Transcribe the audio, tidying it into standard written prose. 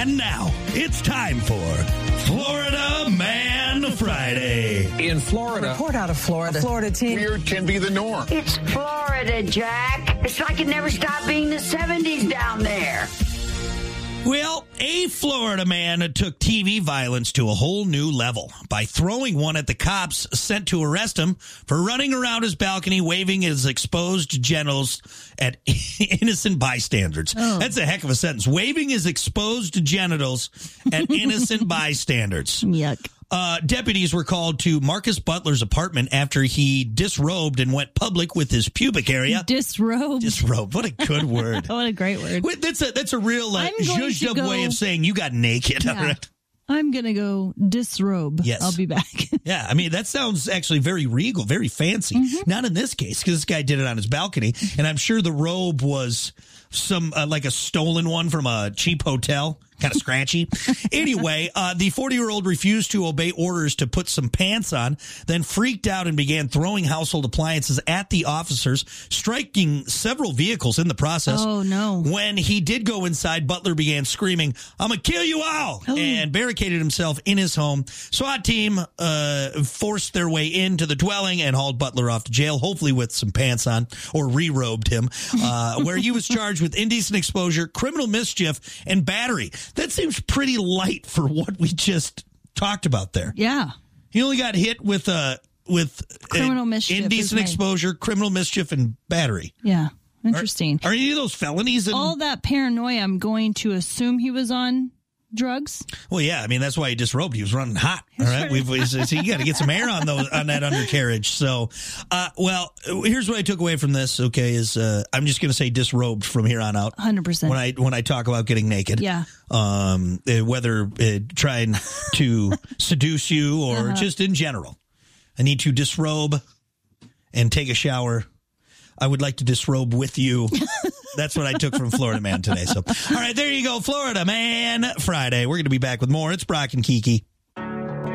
And now, it's time for Florida Man Friday. In Florida. Report out of Florida. Florida team. Weird can be the norm. It's Florida, Jack. It's like it never stopped being the 70s down there. Well, a Florida man took TV violence to a whole new level by throwing one at the cops sent to arrest him for running around his balcony waving his exposed genitals at innocent bystanders. Oh. That's a heck of a sentence. Waving his exposed genitals at innocent bystanders. Yuck. Deputies were called to Marcus Butler's apartment after he disrobed and went public with his pubic area. Disrobed. Disrobed. What a good word. What a great word. Wait, that's a real zhuzhed up way of saying you got naked. Yeah. All right. I'm going to go disrobe. Yes. I'll be back. Yeah, I mean, that sounds actually very regal, very fancy. Mm-hmm. Not in this case, because this guy did it on his balcony, and I'm sure the robe was some like a stolen one from a cheap hotel. Kind of scratchy. Anyway, the 40-year-old refused to obey orders to put some pants on, then freaked out and began throwing household appliances at the officers, striking several vehicles in the process. Oh, no. When he did go inside, Butler began screaming, "I'm going to kill you all," and barricaded himself in his home. SWAT team forced their way into the dwelling and hauled Butler off to jail, hopefully with some pants on, or re-robed him, where he was charged with indecent exposure, criminal mischief, and battery. That seems pretty light for what we just talked about there. Yeah. He only got hit with criminal mischief, indecent exposure, criminal mischief, and battery. Yeah. Interesting. Are any of those felonies? All that paranoia, I'm going to assume he was on drugs. Well, yeah. I mean, that's why he disrobed. He was running hot. All right. So you got to get some air on that undercarriage. So, well, here's what I took away from this. Okay, is I'm just going to say disrobed from here on out. 100%. When I talk about getting naked. Yeah. Whether trying to seduce you or just in general, I need to disrobe and take a shower. I would like to disrobe with you. That's what I took from Florida Man today. So, all right, there you go. Florida Man Friday. We're going to be back with more. It's Brock and Kiki.